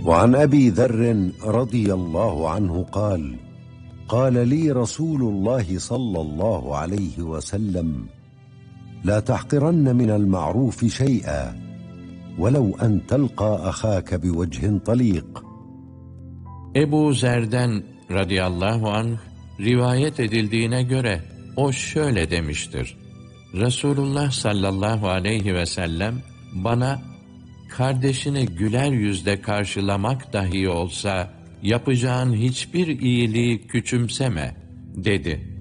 وعن أبي ذر رضي الله عنه قال: قال لي رسول الله صلى الله عليه وسلم: لا تحقرن من المعروف شيئا ولو أن تلقى أخاك بوجه طليق. Ebu Zer'den radıyallahu anh rivayet edildiğine göre o şöyle demiştir: Resulullah sallallahu aleyhi ve sellem bana, kardeşini güler yüzle karşılamak dahi olsa yapacağın hiçbir iyiliği küçümseme dedi.